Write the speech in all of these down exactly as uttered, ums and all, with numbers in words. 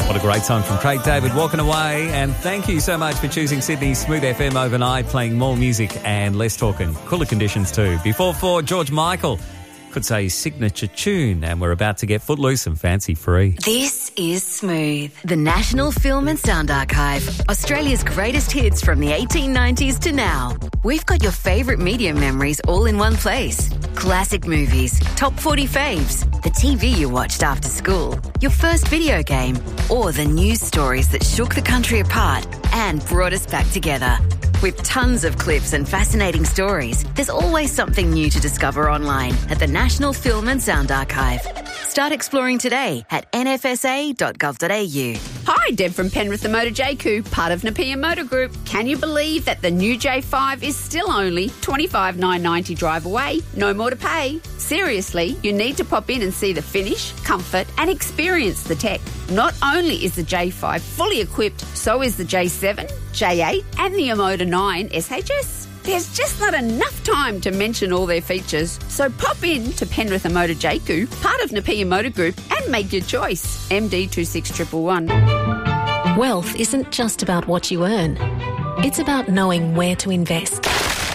What a great song from Craig David, Walking Away. And thank you so much for choosing Sydney's Smooth F M overnight, playing more music and less talking. Cooler conditions too. Before four, George Michael could say signature tune, and we're about to get Footloose and Fancy Free. This is Smooth, the National Film and Sound Archive. Australia's greatest hits from the eighteen nineties to now. We've got your favourite media memories all in one place. Classic movies, top forty faves, the T V you watched after school, your first video game, or the news stories that shook the country apart and brought us back together. With tons of clips and fascinating stories, there's always something new to discover online at the National Film and Sound Archive. Start exploring today at n f s a dot gov dot a u. Hi, Deb from Penrith the Motor J Q, part of Napier Motor Group. Can you believe that the new J five is still only twenty-five thousand nine hundred ninety drive away? No more to pay. Seriously, you need to pop in and see the finish, comfort and experience the tech. Not only is the J five fully equipped, so is the J seven, J eight and the Omoda nine S H S. There's just not enough time to mention all their features. So pop in to Penrith Motor J Q, part of Napier Motor Group, and make your choice. M D two six one one one. Wealth isn't just about what you earn. It's about knowing where to invest.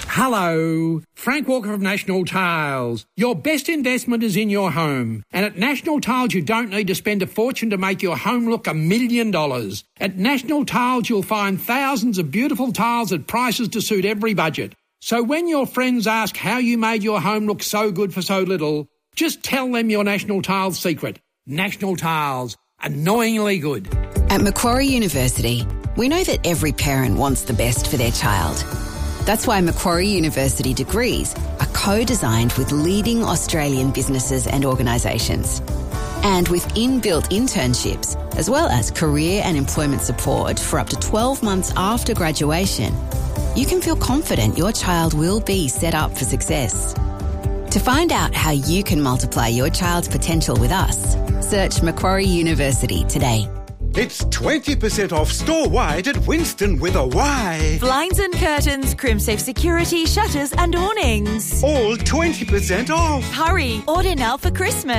Hello, Frank Walker of National Tiles. Your best investment is in your home. And at National Tiles, you don't need to spend a fortune to make your home look a million dollars. At National Tiles, you'll find thousands of beautiful tiles at prices to suit every budget. So when your friends ask how you made your home look so good for so little, just tell them your National Tiles secret. National Tiles, annoyingly good. At Macquarie University, we know that every parent wants the best for their child. That's why Macquarie University degrees are co-designed with leading Australian businesses and organisations. And with inbuilt internships, as well as career and employment support for up to twelve months after graduation, you can feel confident your child will be set up for success. To find out how you can multiply your child's potential with us, search Macquarie University today. It's twenty percent off store-wide at Winston with a Y. Blinds and curtains, CrimSafe security, shutters and awnings. All twenty percent off. Hurry, order now for Christmas.